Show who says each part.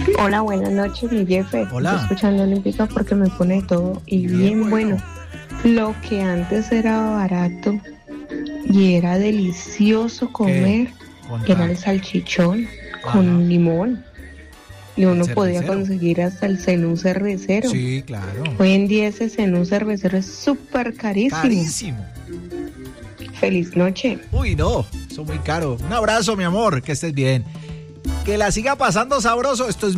Speaker 1: Hola, buenas noches, mi jefe.
Speaker 2: Hola.
Speaker 1: Estoy escuchando Olímpica porque me pone todo y bien bueno. Lo que antes era barato y era delicioso comer era el salchichón con limón. Y uno podía conseguir hasta el cenú cervecero.
Speaker 2: Sí, claro.
Speaker 1: Hoy en día ese cenú cervecero es súper carísimo.
Speaker 2: Carísimo.
Speaker 1: Feliz noche.
Speaker 2: Uy, no, eso es muy caro. Un abrazo, mi amor, que estés bien. Que la siga pasando sabroso. Esto es